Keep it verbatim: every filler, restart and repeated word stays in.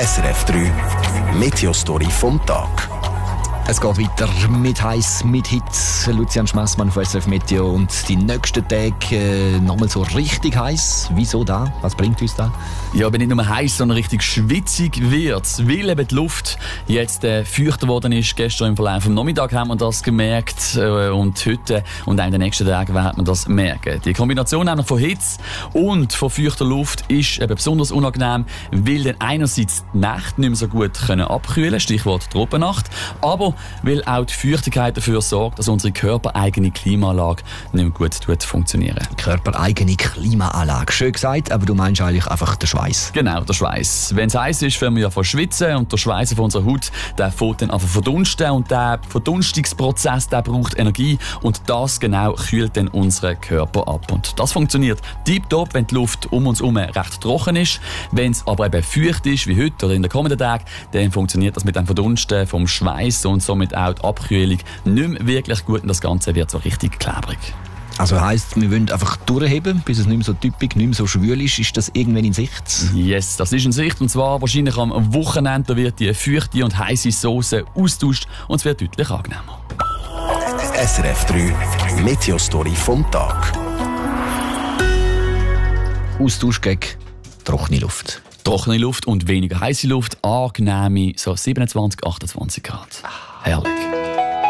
S R F drei Meteostory vom Tag. Es geht weiter mit heiß, mit Hitze. Lucian Schmessmann von S R F Meteo. Und die nächsten Tage äh, nochmal so richtig heiß. Wieso da? Was bringt uns da? Ja, aber nicht nur heiß, sondern richtig schwitzig wird es, weil eben die Luft jetzt äh, feuchter geworden ist. Gestern im Verlauf vom Nachmittag haben wir das gemerkt äh, und heute und auch in den nächsten Tagen wird man das merken. Die Kombination nämlich von Hitze und von feuchter Luft ist eben besonders unangenehm, weil dann einerseits die Nächte nicht mehr so gut können abkühlen, Stichwort Tropennacht, aber weil auch die Feuchtigkeit dafür sorgt, dass unsere körpereigene Klimaanlage nicht mehr gut tut funktionieren. Körpereigene Klimaanlage. Schön gesagt, aber du meinst eigentlich einfach den Schweiß. Genau, der Schweiß. Wenn es heiß ist, fangen wir ja von schwitzen und der Schweiß auf unserer Haut, der fängt dann an zu verdunsten und der Verdunstungsprozess, der braucht Energie und das genau kühlt dann unseren Körper ab. Und das funktioniert tiptop, wenn die Luft um uns herum recht trocken ist. Wenn es aber eben feucht ist, wie heute oder in den kommenden Tagen, dann funktioniert das mit dem Verdunsten vom Schweiß und somit auch die Abkühlung nicht mehr wirklich gut und das Ganze wird so richtig klebrig. Also heisst, wir wollen einfach durchheben, bis es nicht mehr so typisch, nicht mehr so schwül ist. Ist das irgendwann in Sicht? Yes, das ist in Sicht. Und zwar wahrscheinlich am Wochenende. Da wird die feuchte und heisse Sauce austauscht und es wird deutlich angenehmer. S R F drei Meteostory vom Tag. Austausch gegen trockene Luft. Trockene Luft und weniger heiße Luft, angenehme so siebenundzwanzig, achtundzwanzig Grad. Herrlich.